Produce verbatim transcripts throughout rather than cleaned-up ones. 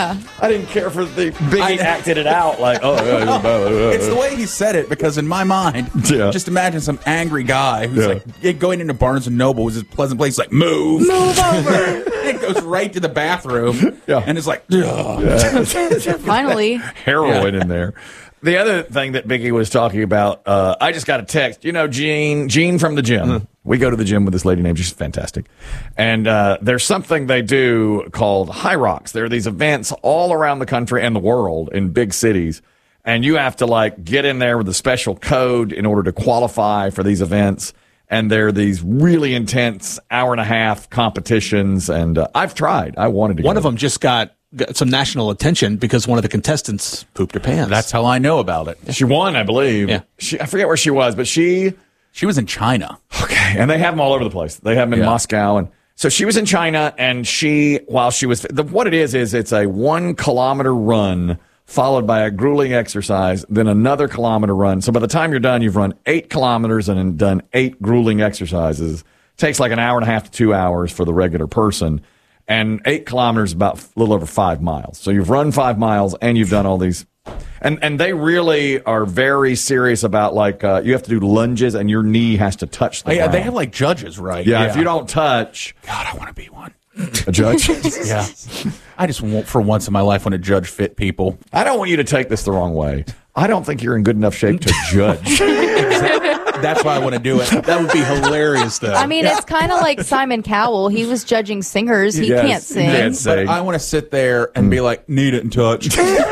Yeah. I didn't care for the Biggie acted it out like, oh, yeah, yeah, yeah, yeah. It's the way he said it, because in my mind, Yeah. just imagine some angry guy who's Yeah. like going into Barnes and Noble, was his pleasant place, like, move, move over. And it goes right to the bathroom, Yeah. and it's like, ugh. Finally. heroin in there. The other thing that Biggie was talking about, uh, I just got a text. You know, Gene, Gene from the gym. Mm-hmm. We go to the gym with this lady named, she's fantastic. And uh, there's something they do called High Rocks. There are these events all around the country and the world in big cities. And you have to, like, get in there with a special code in order to qualify for these events. And they're these really intense hour and a half competitions. And uh, I've tried. I wanted to One go. of them just got, got some national attention because one of the contestants pooped her pants. That's how I know about it. She won, I believe. Yeah. She, I forget where she was, but she... She was in China. Okay, and they have them all over the place. They have them in Yeah. Moscow, and so she was in China, and she, while she was, the, what it is is it's a one kilometer run followed by a grueling exercise, then another kilometer run. So by the time you're done, you've run eight kilometers and done eight grueling exercises. It takes like an hour and a half to two hours for the regular person, and eight kilometers is about a little over five miles. So you've run five miles, and you've done all these. And and they really are very serious about, like, uh, you have to do lunges and your knee has to touch the Oh, yeah, ground. they have like judges, right? Yeah, if you don't touch God, I want to be one. a judge. Yeah. I just want, for once in my life, want to judge fit people. I don't want you to take this the wrong way. I don't think you're in good enough shape to judge. That's why I want to do it. That would be hilarious, though. I mean, it's kind of like Simon Cowell. He was judging singers. He Yes, can't he sing. can't sing. But I want to sit there and be like, need it and touch.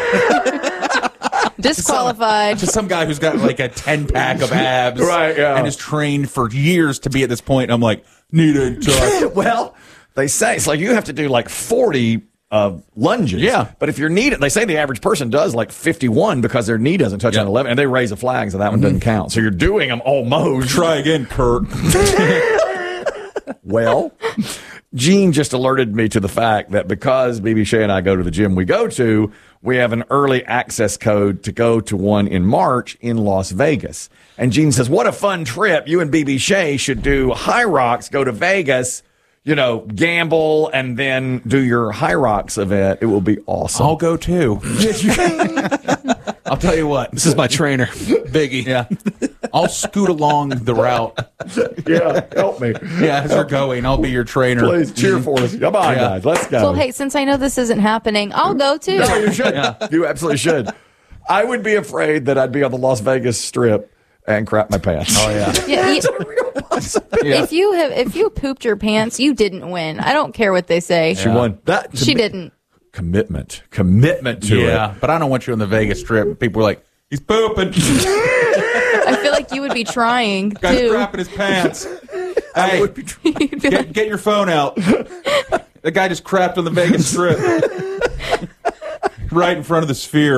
Disqualified. To some guy who's got like a ten pack of abs, Right, yeah. and has trained for years to be at this point. I'm like, need it and touch. Well, they say it's like you have to do like forty uh, lunges. Yeah. But if your knee, they say the average person does like fifty-one because their knee doesn't touch Yeah. on eleven, and they raise a flag, so that one doesn't count. So you're doing them almost. Try again, Kurt. Well, Gene just alerted me to the fact that because B B Shea and I go to the gym we go to, we have an early access code to go to one in March in Las Vegas. And Gene says, what a fun trip. You and B B Shea should do High Rocks, go to Vegas, you know, gamble, and then do your High Rocks event. It will be awesome. I'll go too. I'll tell you what. this is my trainer, Biggie. Yeah. I'll scoot along the route. Yeah, help me. Yeah, as you're going, I'll be your trainer. Please cheer for us. Come on, Yeah. guys. Let's go. Well, hey, since I know this isn't happening, I'll go too. No, you should. You absolutely should. I would be afraid that I'd be on the Las Vegas Strip and crap my pants. Oh, yeah. Yeah, you- Yeah. If you have, if you pooped your pants, you didn't win. I don't care what they say. She won. That She didn't. Commitment. Commitment to Yeah, it. but I don't want you on the Vegas Strip. People are like, he's pooping. I feel like you would be trying Guy's too. crapping his pants. Hey, get, get your phone out. The guy just crapped on the Vegas Strip. Right in front of the Sphere.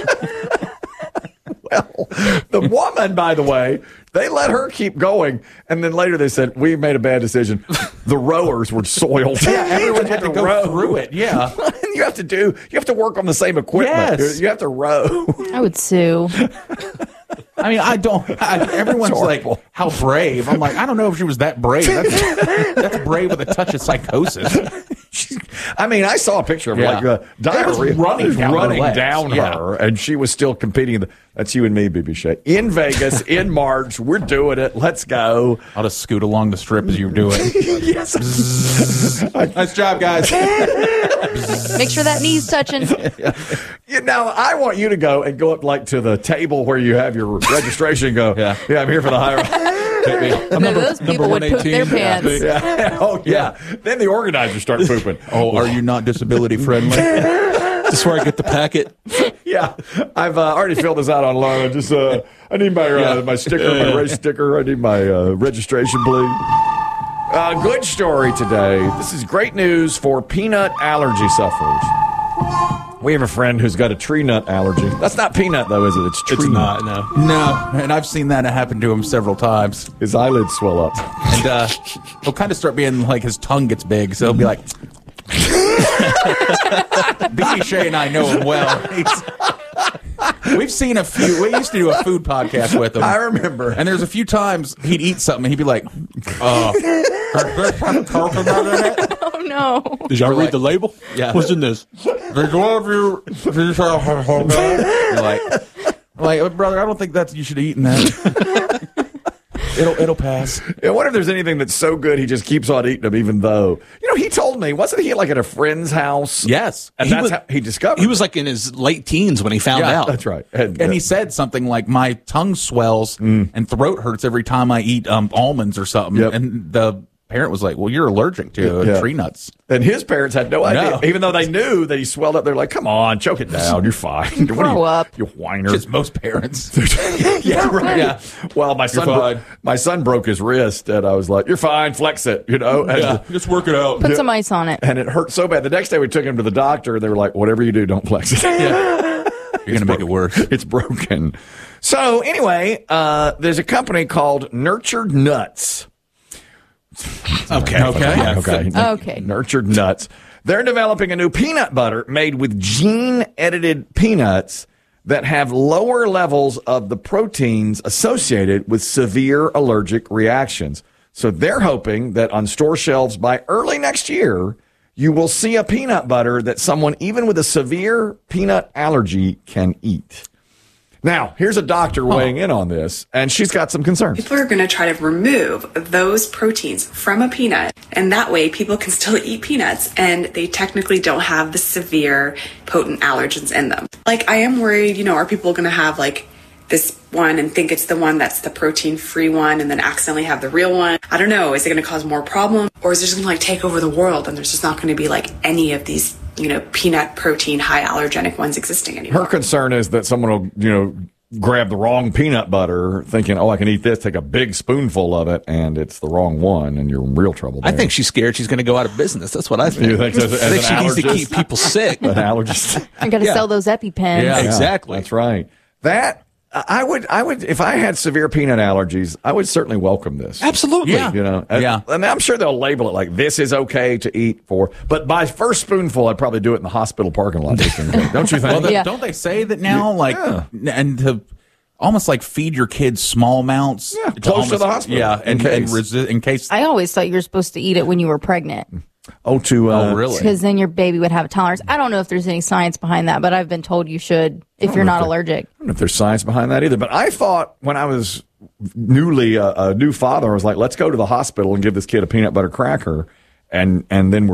Well, the woman, by the way, they let her keep going. And then later they said, we made a bad decision. The rowers were soiled. Yeah, everyone had to go row. through it. Yeah. You have to do, you have to work on the same equipment. Yes. You have to row. I would sue. I mean, I don't. I, everyone's like, how brave. I'm like, I don't know if she was that brave. That's, that's brave with a touch of psychosis. I mean, I saw a picture of her, Yeah. like uh, diarrhea running down her running legs. down Yeah. her, and she was still competing. That's you and me, B B Shea. In Vegas, in March. We're doing it. Let's go. I'll just scoot along the strip as you do it. Yes. Nice job, guys. Make sure that knee's touching. You know, I want you to go and go up like to the table where you have your registration and go, Yeah. yeah, I'm here for the higher. I'm No, those people would poop their pants. Yeah. Oh, yeah. Then the organizers start pooping. Oh, are you not disability friendly? That's where I get the packet. Yeah. I've uh, already filled this out online. I just, uh, I need my uh, my sticker, my race sticker. I need my uh, registration, please. Uh, good story today. This is great news for peanut allergy sufferers. We have a friend who's got a tree nut allergy. That's not peanut, though, is it? It's tree It's nut. not, no. No, and I've seen that happen to him several times. His eyelids swell up. And uh, he'll kind of start being like his tongue gets big, so he'll be like. B B Shea and I know him well. He's, we've seen a few. We used to do a food podcast with him. I remember. And there's a few times he'd eat something and he'd be like, "Oh, does this have coconut in it?" Oh no. no. Did y'all read like- the label? Yeah. What's in this? Did one of you? You're like, like, brother, I don't think that's you should have eaten that. it'll it'll pass. I wonder if there's anything that's so good he just keeps on eating them, even though you know he told me wasn't he like at a friend's house? Yes, and He that's was- how he discovered. He was like in his late teens when he found Yeah, out. that's right, and, and uh, he said something like, "My tongue swells and throat hurts every time I eat um, almonds or something." Yep. And the parent was like, "Well, you're allergic to uh, Yeah. tree nuts." and his parents had no idea, No. even though they knew that he swelled up. They're like, "Come on, choke it down. You're fine. What are Grow you, up. you whiner." Just most parents. yeah, right. Yeah. Well, my son, bro- fine. my son broke his wrist, and I was like, "You're fine. Flex it." You know. And, just work it out. Put some ice on it. and it hurt so bad. The next day we took him to the doctor. They were like, "Whatever you do, don't flex it." You're gonna make it worse. It's broken. So anyway, uh, there's a company called Nurtured Nuts. Okay. Okay. Yeah, okay. Okay. Nurtured Nuts. They're developing a new peanut butter made with gene-edited peanuts that have lower levels of the proteins associated with severe allergic reactions. So they're hoping that on store shelves by early next year, you will see a peanut butter that someone even with a severe peanut allergy can eat. Now, here's a doctor weighing in on this, and she's got some concerns. People are going to try to remove those proteins from a peanut, and that way people can still eat peanuts and they technically don't have the severe potent allergens in them. Like, I am worried, you know, are people going to have like this one and think it's the one that's the protein free one and then accidentally have the real one? I don't know. Is it going to cause more problems, or is it just going to like take over the world and there's just not going to be like any of these, you know, peanut protein high allergenic ones existing anymore? Her concern is that someone will, you know, grab the wrong peanut butter thinking, oh, I can eat this, take a big spoonful of it, and it's the wrong one, and you're in real trouble I there. think she's scared she's going to go out of business. That's what I think. You think so? As I think an she needs to allergist? keep people sick. An allergist. I got to Yeah. sell those EpiPens. Yeah. Exactly. That's right. That, I would, I would, if I had severe peanut allergies, I would certainly welcome this. Absolutely. Yeah. You know, Yeah. I, I mean, I'm sure they'll label it like this is okay to eat for, but by first spoonful, I'd probably do it in the hospital parking lot. Just in case. Don't you think? Well, the, Yeah. don't they say that now? Like, Yeah. and to almost like feed your kids small amounts. Yeah, close to the hospital, Yeah, in and, and case. resi- in case. I always thought you were supposed to eat it when you were pregnant, oh, to, uh, Oh, really? because then your baby would have a tolerance. I don't know if there's any science behind that, but I've been told you should if you're not allergic. I don't know if there's science behind that either, but I thought when I was newly a, a new father, I was like, let's go to the hospital and give this kid a peanut butter cracker, and and then